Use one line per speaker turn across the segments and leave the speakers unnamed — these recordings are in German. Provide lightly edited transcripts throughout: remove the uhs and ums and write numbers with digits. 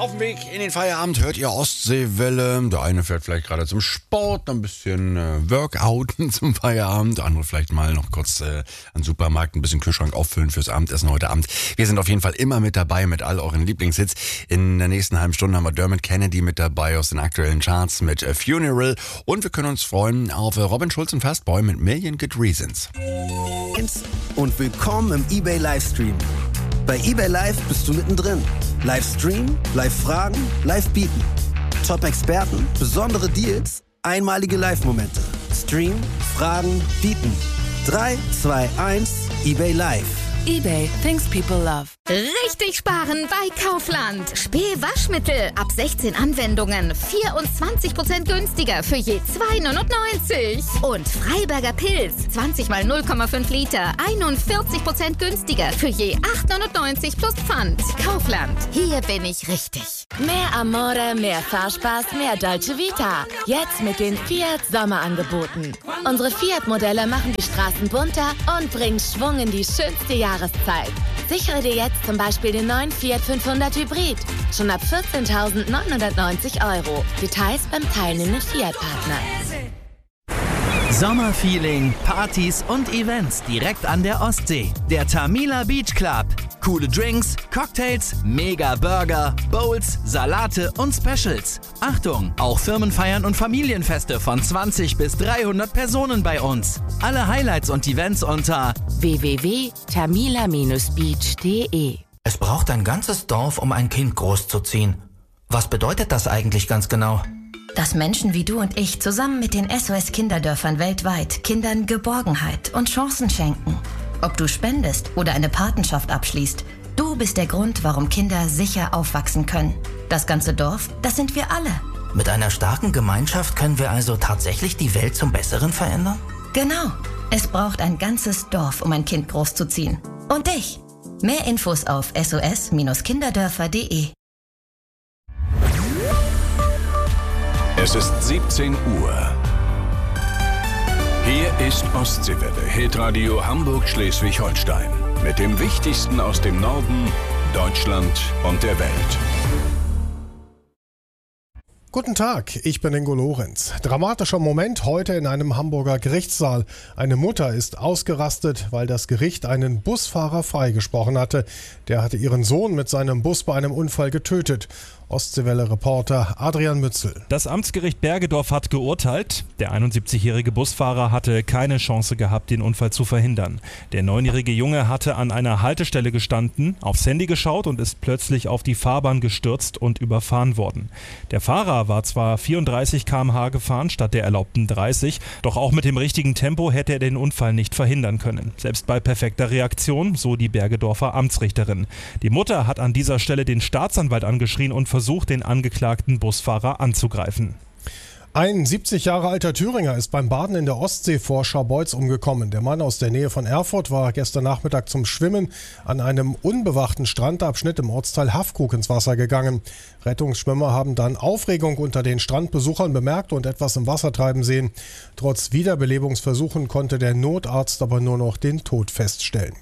Auf dem Weg in den Feierabend hört ihr Ostseewelle. Der eine fährt vielleicht gerade zum Sport, ein bisschen Workouten zum Feierabend. Der andere vielleicht mal noch kurz an den Supermarkt, ein bisschen Kühlschrank auffüllen fürs Abendessen heute Abend. Wir sind auf jeden Fall immer mit dabei mit all euren Lieblingshits. In der nächsten halben Stunde haben wir Dermot Kennedy mit dabei aus den aktuellen Charts mit Funeral. Und wir können uns freuen auf Robin Schulz und Fastboy mit Million Good Reasons.
Und willkommen im eBay Livestream. Bei eBay Live bist du mittendrin. Livestream, Live-Fragen, Live-Bieten. Top-Experten, besondere Deals, einmalige Live-Momente. Stream, Fragen, Bieten. 3, 2, 1, eBay Live.
eBay, things people love.
Richtig sparen bei Kaufland. Spee-Waschmittel ab 16 Anwendungen. 24% günstiger für je 2,99. Und Freiberger Pilz. 20 mal 0,5 Liter. 41% günstiger für je 8,99 plus Pfand. Kaufland. Hier bin ich richtig.
Mehr Amore, mehr Fahrspaß, mehr Dolce Vita. Jetzt mit den Fiat Sommerangeboten. Unsere Fiat-Modelle machen die Straßen bunter und bringen Schwung in die schönste Jahreszeit. Sichere dir jetzt zum Beispiel den neuen Fiat 500 Hybrid. Schon ab 14.990 €. Details beim teilnehmenden Fiat-Partner.
Sommerfeeling, Partys und Events direkt an der Ostsee. Der Tamila Beach Club. Coole Drinks, Cocktails, mega Burger, Bowls, Salate und Specials. Achtung, auch Firmenfeiern und Familienfeste von 20 bis 300 Personen bei uns. Alle Highlights und Events unter
www.tamila-beach.de.
Es braucht ein ganzes Dorf, um ein Kind großzuziehen. Was bedeutet das eigentlich ganz genau?
Dass Menschen wie du und ich zusammen mit den SOS-Kinderdörfern weltweit Kindern Geborgenheit und Chancen schenken. Ob du spendest oder eine Patenschaft abschließt, du bist der Grund, warum Kinder sicher aufwachsen können. Das ganze Dorf, das sind wir alle.
Mit einer starken Gemeinschaft können wir also tatsächlich die Welt zum Besseren verändern?
Genau. Es braucht ein ganzes Dorf, um ein Kind großzuziehen. Und dich. Mehr Infos auf sos-kinderdörfer.de.
Es ist 17 Uhr. Hier ist Ostseewelle, Hitradio Hamburg-Schleswig-Holstein. Mit dem Wichtigsten aus dem Norden, Deutschland und der Welt.
Guten Tag, ich bin Ingo Lorenz. Dramatischer Moment heute in einem Hamburger Gerichtssaal. Eine Mutter ist ausgerastet, weil das Gericht einen Busfahrer freigesprochen hatte. Der hatte ihren Sohn mit seinem Bus bei einem Unfall getötet. Ostseewelle-Reporter Adrian Mützel.
Das Amtsgericht Bergedorf hat geurteilt. Der 71-jährige Busfahrer hatte keine Chance gehabt, den Unfall zu verhindern. Der 9-jährige Junge hatte an einer Haltestelle gestanden, aufs Handy geschaut und ist plötzlich auf die Fahrbahn gestürzt und überfahren worden. Der Fahrer war zwar 34 km/h gefahren statt der erlaubten 30, doch auch mit dem richtigen Tempo hätte er den Unfall nicht verhindern können. Selbst bei perfekter Reaktion, so die Bergedorfer Amtsrichterin. Die Mutter hat an dieser Stelle den Staatsanwalt angeschrien und versucht, den angeklagten Busfahrer anzugreifen.
Ein 70 Jahre alter Thüringer ist beim Baden in der Ostsee vor Scharbeutz umgekommen. Der Mann aus der Nähe von Erfurt war gestern Nachmittag zum Schwimmen an einem unbewachten Strandabschnitt im Ortsteil Haffkrug ins Wasser gegangen. Rettungsschwimmer haben dann Aufregung unter den Strandbesuchern bemerkt und etwas im Wasser treiben sehen. Trotz Wiederbelebungsversuchen konnte der Notarzt aber nur noch den Tod feststellen.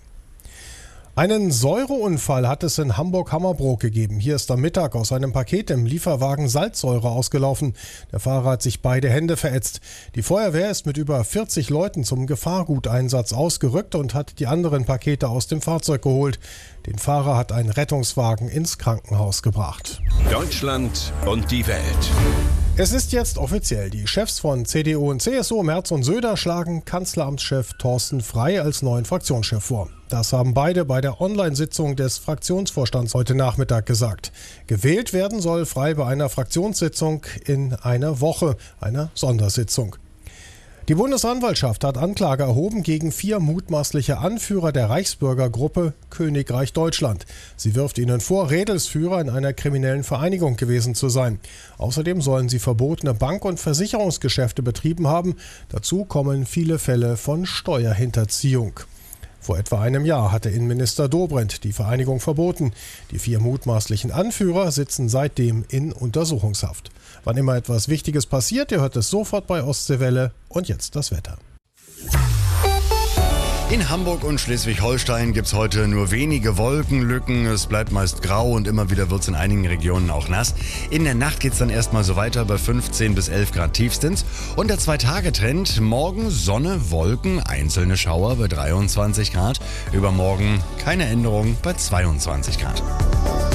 Einen Säureunfall hat es in Hamburg-Hammerbrook gegeben. Hier ist am Mittag aus einem Paket im Lieferwagen Salzsäure ausgelaufen. Der Fahrer hat sich beide Hände verätzt. Die Feuerwehr ist mit über 40 Leuten zum Gefahrguteinsatz ausgerückt und hat die anderen Pakete aus dem Fahrzeug geholt. Den Fahrer hat ein Rettungswagen ins Krankenhaus gebracht.
Deutschland und die Welt.
Es ist jetzt offiziell. Die Chefs von CDU und CSU, Merz und Söder, schlagen Kanzleramtschef Thorsten Frey als neuen Fraktionschef vor. Das haben beide bei der Online-Sitzung des Fraktionsvorstands heute Nachmittag gesagt. Gewählt werden soll Frey bei einer Fraktionssitzung in einer Woche, einer Sondersitzung. Die Bundesanwaltschaft hat Anklage erhoben gegen 4 mutmaßliche Anführer der Reichsbürgergruppe Königreich Deutschland. Sie wirft ihnen vor, Rädelsführer in einer kriminellen Vereinigung gewesen zu sein. Außerdem sollen sie verbotene Bank- und Versicherungsgeschäfte betrieben haben. Dazu kommen viele Fälle von Steuerhinterziehung. Vor etwa einem Jahr hatte Innenminister Dobrindt die Vereinigung verboten. Die 4 mutmaßlichen Anführer sitzen seitdem in Untersuchungshaft. Wann immer etwas Wichtiges passiert, ihr hört es sofort bei Ostseewelle. Und jetzt das Wetter.
In Hamburg und Schleswig-Holstein gibt es heute nur wenige Wolkenlücken. Es bleibt meist grau und immer wieder wird es in einigen Regionen auch nass. In der Nacht geht es dann erstmal so weiter bei 15 bis 11 Grad tiefstens. Und der 2-Tage-Trend: morgen Sonne, Wolken, einzelne Schauer bei 23 Grad. Übermorgen keine Änderung bei 22 Grad.